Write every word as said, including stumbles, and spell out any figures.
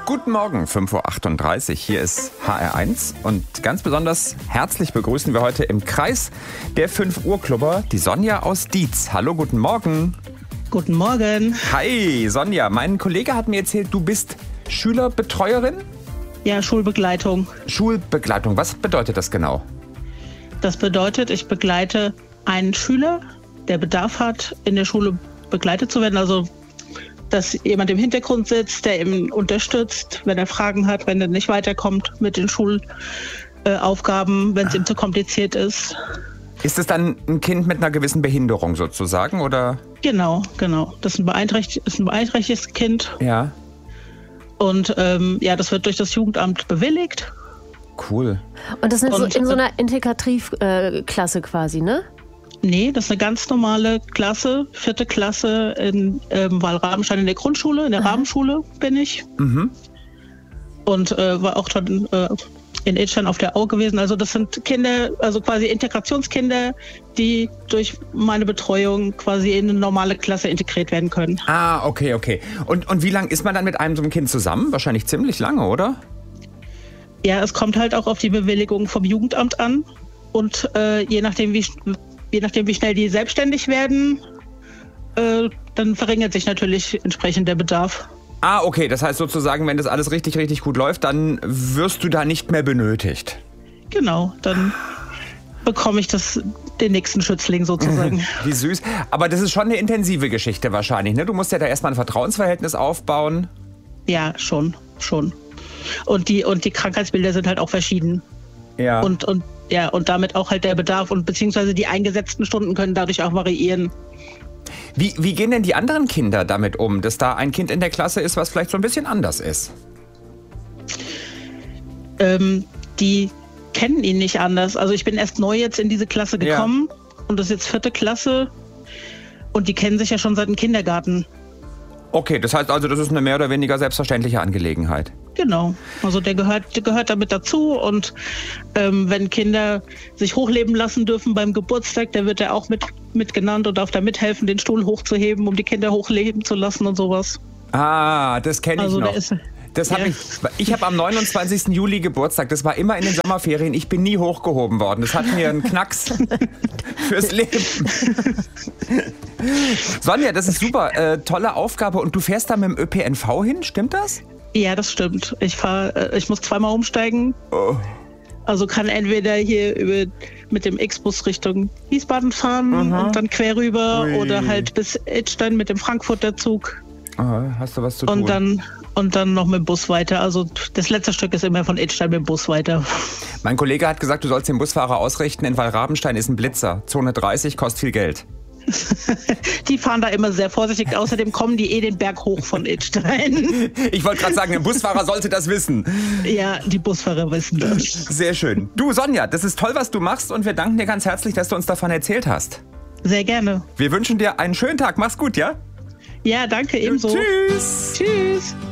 Guten Morgen, fünf Uhr achtunddreißig. Hier ist H R eins und ganz besonders herzlich begrüßen wir heute im Kreis der fünf Uhr Klubber die Sonja aus Dietz. Hallo, guten Morgen. Guten Morgen. Hi, Sonja. Mein Kollege hat mir erzählt, du bist Schülerbetreuerin? Ja, Schulbegleitung. Schulbegleitung, was bedeutet das genau? Das bedeutet, ich begleite einen Schüler, der Bedarf hat, in der Schule begleitet zu werden. Also, dass jemand im Hintergrund sitzt, der ihn unterstützt, wenn er Fragen hat, wenn er nicht weiterkommt mit den Schulaufgaben, wenn es ihm zu kompliziert ist. Ist es dann ein Kind mit einer gewissen Behinderung sozusagen, oder? Genau, genau. Das ist ein, beeinträchtig- ist ein beeinträchtigtes Kind. Ja. Und ähm, ja, das wird durch das Jugendamt bewilligt. Cool. Und das ist so Und- in so einer Integrativklasse quasi, ne? Nee, das ist eine ganz normale Klasse, vierte Klasse in ähm, Wallrabenstein in der Grundschule, in der Aha. Rabenschule bin ich. Mhm. Und äh, war auch schon äh, in Idstein auf der Au gewesen. Also das sind Kinder, also quasi Integrationskinder, die durch meine Betreuung quasi in eine normale Klasse integriert werden können. Ah, okay, okay. Und, und wie lange ist man dann mit einem so einem Kind zusammen? Wahrscheinlich ziemlich lange, oder? Ja, es kommt halt auch auf die Bewilligung vom Jugendamt an. Und äh, je nachdem, wie je nachdem, wie schnell die selbstständig werden, äh, dann verringert sich natürlich entsprechend der Bedarf. Ah, okay. Das heißt sozusagen, wenn das alles richtig, richtig gut läuft, dann wirst du da nicht mehr benötigt. Genau, dann bekomme ich das, den nächsten Schützling sozusagen. Wie süß. Aber das ist schon eine intensive Geschichte wahrscheinlich, ne? Du musst ja da erstmal ein Vertrauensverhältnis aufbauen. Ja, schon, schon. Und die, und die Krankheitsbilder sind halt auch verschieden. Ja. Und, und, ja, und damit auch halt der Bedarf und beziehungsweise die eingesetzten Stunden können dadurch auch variieren. Wie, wie gehen denn die anderen Kinder damit um, dass da ein Kind in der Klasse ist, was vielleicht so ein bisschen anders ist? Ähm, die kennen ihn nicht anders. Also ich bin erst neu jetzt in diese Klasse gekommen ja. Und das ist jetzt vierte Klasse und die kennen sich ja schon seit dem Kindergarten. Okay, das heißt also, das ist eine mehr oder weniger selbstverständliche Angelegenheit. Genau, also der gehört, der gehört damit dazu und ähm, wenn Kinder sich hochleben lassen dürfen beim Geburtstag, der wird er auch mit, mit genannt und darf da mithelfen, den Stuhl hochzuheben, um die Kinder hochleben zu lassen und sowas. Ah, das kenne ich Also noch. der ist, Das hab ja. ich ich habe am neunundzwanzigsten Juli Geburtstag, das war immer in den Sommerferien, ich bin nie hochgehoben worden. Das hat mir einen Knacks fürs Leben. Sonja, das ist super, äh, tolle Aufgabe und du fährst da mit dem Ö P N V hin, stimmt das? Ja, das stimmt. Ich fahr, ich muss zweimal umsteigen. Oh. Also kann entweder hier über, mit dem X-Bus Richtung Wiesbaden fahren Mhm. und dann quer rüber Ui. oder halt bis Idstein mit dem Frankfurter Zug. Aha, hast du was zu tun? Und dann, und dann noch mit dem Bus weiter. Also das letzte Stück ist immer von Idstein mit dem Bus weiter. Mein Kollege hat gesagt, du sollst den Busfahrer ausrichten, in Wallrabenstein ist ein Blitzer. Zone dreißig, kostet viel Geld. Die fahren da immer sehr vorsichtig. Außerdem kommen die eh den Berg hoch von Idstein. Ich wollte gerade sagen, der Busfahrer sollte das wissen. Ja, die Busfahrer wissen das. Sehr schön. Du, Sonja, das ist toll, was du machst und wir danken dir ganz herzlich, dass du uns davon erzählt hast. Sehr gerne. Wir wünschen dir einen schönen Tag. Mach's gut, ja? Ja, danke ebenso. Tschüss. Tschüss.